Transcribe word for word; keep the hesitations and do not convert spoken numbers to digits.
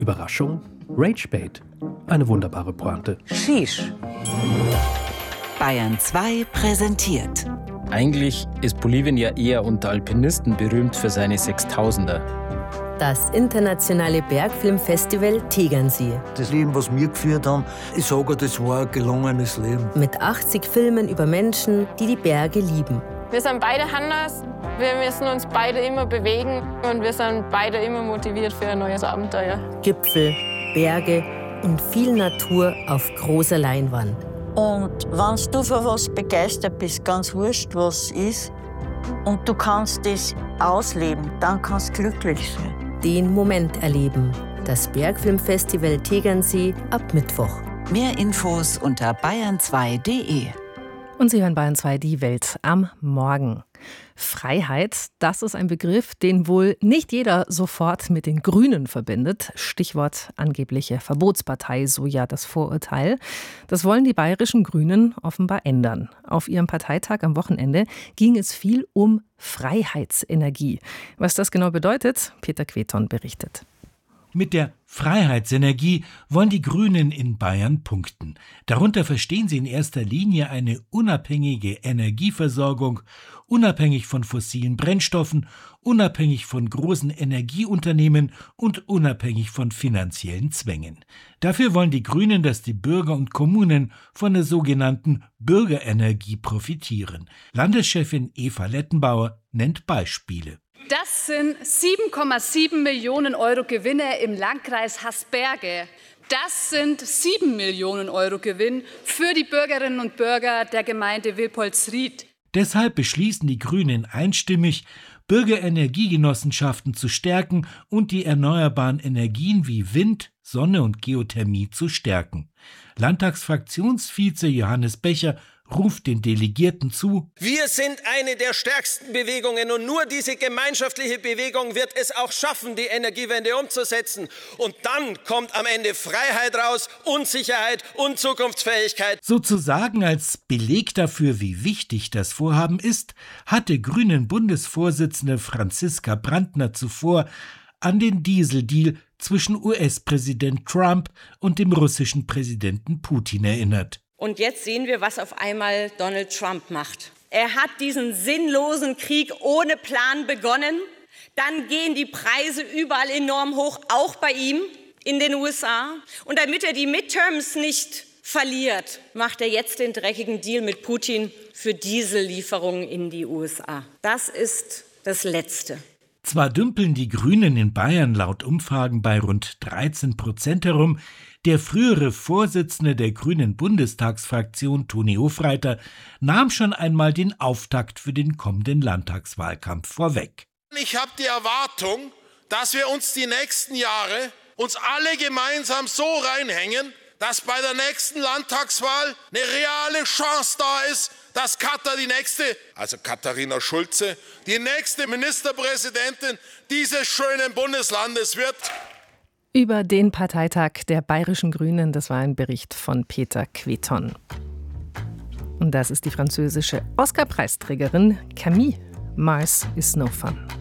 Überraschung? Ragebait. Eine wunderbare Pointe. Sheesh. Bayern zwei präsentiert. Eigentlich ist Bolivien ja eher unter Alpinisten berühmt für seine Sechstausender. Das internationale Bergfilmfestival Tegernsee. Das Leben, was wir geführt haben, ich sage, das war ein gelungenes Leben. Mit achtzig Filmen über Menschen, die die Berge lieben. Wir sind beide anders, wir müssen uns beide immer bewegen und wir sind beide immer motiviert für ein neues Abenteuer. Gipfel, Berge und viel Natur auf großer Leinwand. Und wenn du für was begeistert bist, ganz wurscht, was es ist, und du kannst das ausleben, dann kannst du glücklich sein. Den Moment erleben. Das Bergfilmfestival Tegernsee ab Mittwoch. Mehr Infos unter bayern zwei punkt de. Und Sie hören Bayern zwei, die Welt am Morgen. Freiheit, das ist ein Begriff, den wohl nicht jeder sofort mit den Grünen verbindet. Stichwort angebliche Verbotspartei, so ja das Vorurteil. Das wollen die bayerischen Grünen offenbar ändern. Auf ihrem Parteitag am Wochenende ging es viel um Freiheitsenergie. Was das genau bedeutet, Peter Queton berichtet. Mit der Freiheitsenergie wollen die Grünen in Bayern punkten. Darunter verstehen sie in erster Linie eine unabhängige Energieversorgung, unabhängig von fossilen Brennstoffen, unabhängig von großen Energieunternehmen und unabhängig von finanziellen Zwängen. Dafür wollen die Grünen, dass die Bürger und Kommunen von der sogenannten Bürgerenergie profitieren. Landeschefin Eva Lettenbauer nennt Beispiele. Das sind sieben Komma sieben Millionen Euro Gewinne im Landkreis Hasberge. Das sind sieben Millionen Euro Gewinn für die Bürgerinnen und Bürger der Gemeinde Wilpolsried. Deshalb beschließen die Grünen einstimmig, Bürgerenergiegenossenschaften zu stärken und die erneuerbaren Energien wie Wind, Sonne und Geothermie zu stärken. Landtagsfraktionsvize Johannes Becher ruft den Delegierten zu: Wir sind eine der stärksten Bewegungen und nur diese gemeinschaftliche Bewegung wird es auch schaffen, die Energiewende umzusetzen. Und dann kommt am Ende Freiheit raus, und Sicherheit und Zukunftsfähigkeit. Sozusagen als Beleg dafür, wie wichtig das Vorhaben ist, hatte Grünen-Bundesvorsitzende Franziska Brandner zuvor an den Dieseldeal zwischen U S-Präsident Trump und dem russischen Präsidenten Putin erinnert. Und jetzt sehen wir, was auf einmal Donald Trump macht. Er hat diesen sinnlosen Krieg ohne Plan begonnen. Dann gehen die Preise überall enorm hoch, auch bei ihm in den U S A. Und damit er die Midterms nicht verliert, macht er jetzt den dreckigen Deal mit Putin für Diesellieferungen in die U S A. Das ist das Letzte. Zwar dümpeln die Grünen in Bayern laut Umfragen bei rund dreizehn Prozent herum, der frühere Vorsitzende der Grünen Bundestagsfraktion, Toni Hofreiter, nahm schon einmal den Auftakt für den kommenden Landtagswahlkampf vorweg. Ich habe die Erwartung, dass wir uns die nächsten Jahre uns alle gemeinsam so reinhängen, dass bei der nächsten Landtagswahl eine reale Chance da ist, dass Katha die nächste, also Katharina Schulze, die nächste Ministerpräsidentin dieses schönen Bundeslandes wird. Über den Parteitag der Bayerischen Grünen, das war ein Bericht von Peter Queton. Und das ist die französische Oscar-Preisträgerin Camille. Mars is no fun.